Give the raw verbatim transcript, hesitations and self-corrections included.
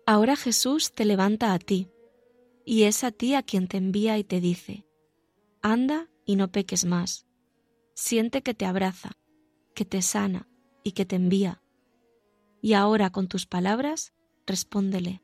Ahora Jesús te levanta a ti, y es a ti a quien te envía y te dice: anda y no peques más. Siente que te abraza, que te sana y que te envía. Y ahora con tus palabras respóndele: